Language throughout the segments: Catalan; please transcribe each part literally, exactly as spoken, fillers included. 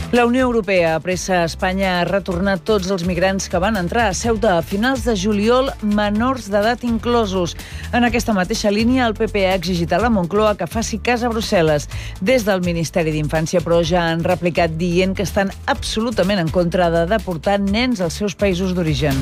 La Unió Europea apressa a Espanya a retornar tots els migrants que van entrar a Ceuta a finals de juliol, menors d'edat inclosos. En aquesta mateixa línia, el P P ha exigit a la Moncloa que faci cas a Brussel·les. Des del Ministeri d'Infància, però, ja han replicat dient que estan absolutament en contra de deportar nens als seus països d'origen.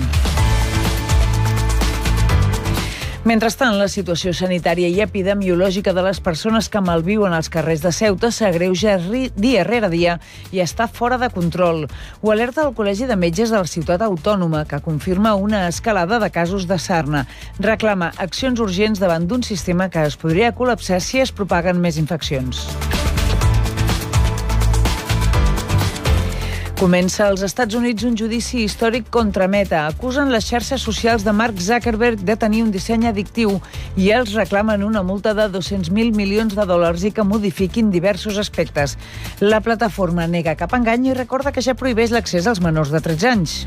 Mentrestant, la situació sanitària i epidemiològica de les persones que malviuen als carrers de Ceuta s'agreuja dia rere dia i està fora de control. Ho alerta el Col·legi de Metges de la Ciutat Autònoma, que confirma una escalada de casos de sarna. Reclama accions urgents davant d'un sistema que es podria col·lapsar si es propaguen més infeccions. Comença als Estats Units un judici històric contra Meta. Acusen les xarxes socials de Mark Zuckerberg de tenir un disseny addictiu i els reclamen una multa de dos-cents mil milions de dòlars i que modifiquin diversos aspectes. La plataforma nega cap engany i recorda que ja prohibeix l'accés als menors de tretze anys.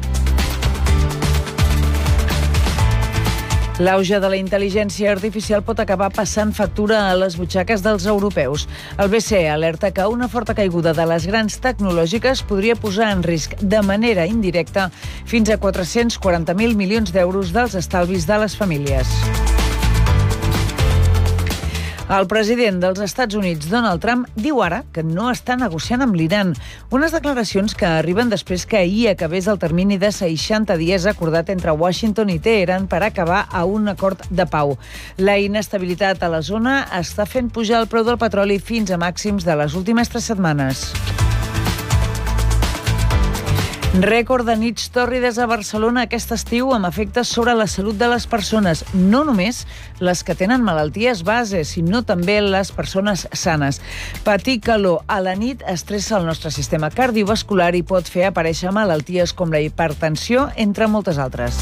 L'auge de la intel·ligència artificial pot acabar passant factura a les butxaques dels europeus. El B C E alerta que una forta caiguda de les grans tecnològiques podria posar en risc de manera indirecta fins a quatre-cents quaranta mil milions d'euros dels estalvis de les famílies. El president dels Estats Units, Donald Trump, diu ara que no està negociant amb l'Iran. Unes declaracions que arriben després que ahir acabés el termini de seixanta dies acordat entre Washington i Teheran per acabar a un acord de pau. La inestabilitat a la zona està fent pujar el preu del petroli fins a màxims de les últimes tres setmanes. Rècord de nits tòrrides a Barcelona aquest estiu amb efectes sobre la salut de les persones, no només les que tenen malalties base, sinó també les persones sanes. Patir calor a la nit estressa el nostre sistema cardiovascular i pot fer aparèixer malalties com la hipertensió, entre moltes altres.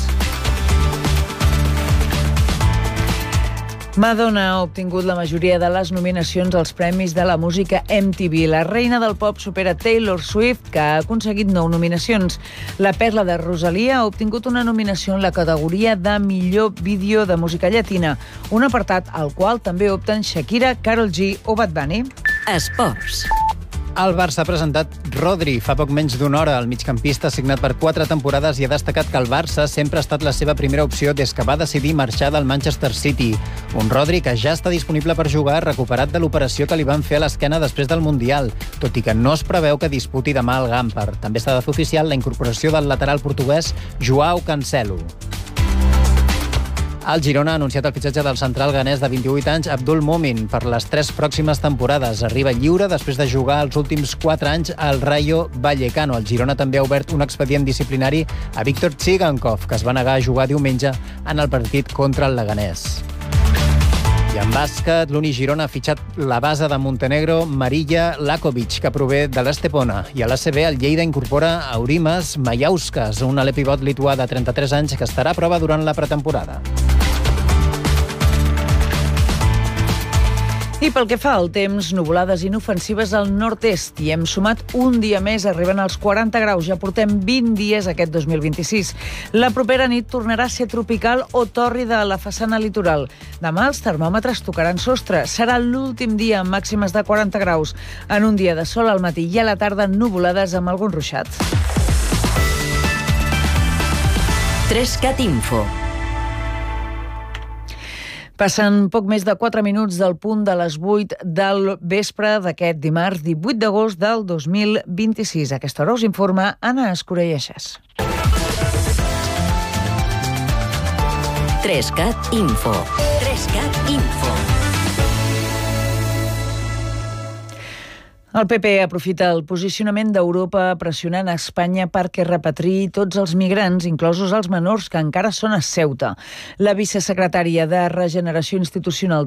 Madonna ha obtingut la majoria de les nominacions als Premis de la Música M T V. La reina del pop supera Taylor Swift, que ha aconseguit nou nominacions. La perla de Rosalía ha obtingut una nominació en la categoria de millor vídeo de música llatina, un apartat al qual també opten Shakira, Karol G o Bad Bunny. Esports. El Barça ha presentat Rodri fa poc menys d'una hora. El migcampista ha signat per quatre temporades i ha destacat que el Barça sempre ha estat la seva primera opció des que va decidir marxar del Manchester City. Un Rodri que ja està disponible per jugar, recuperat de l'operació que li van fer a l'esquena després del Mundial, tot i que no es preveu que disputi demà al Gampar. També s'ha de fer oficial la incorporació del lateral portuguès Joao Cancelo. El Girona ha anunciat el fitxatge del central ghanès de vint-i-vuit anys, Abdul Momin, per les tres pròximes temporades. Arriba lliure després de jugar els últims quatre anys al Rayo Vallecano. El Girona també ha obert un expedient disciplinari a Víctor Tsigankov, que es va negar a jugar diumenge en el partit contra el Leganés. I en bàsquet, l'Uni Girona ha fitxat la base de Montenegro, Marija Lakovic, que prové de l'Estepona. I a l'A C B, el Lleida incorpora Aurimas Majauskas, un alè pivot lituà de trenta-tres anys que estarà a prova durant la pretemporada. I pel que fa al temps, nuvolades inofensives al nord-est. I hem sumat un dia més, arriben als quaranta graus. Ja portem vint dies aquest dos mil vint-i-sis. La propera nit tornarà a ser tropical o tòrrida a la façana litoral. Demà els termòmetres tocaran sostre. Serà l'últim dia amb màximes de quaranta graus. En un dia de sol al matí i a la tarda, nuvolades amb algun ruixat. Trescat Info. Passen poc més de quatre minuts del punt de les vuit del vespre d'aquest dimarts divuit d'agost del dos mil vint-i-sis. A aquesta hora us informa Anna Escurelleixes. Trescat Info. Trescat Info. El P P aprofita el posicionament d'Europa pressionant a Espanya perquè repatriï tots els migrants, inclosos els menors que encara són a Ceuta. La vicesecretària de Regeneració Institucional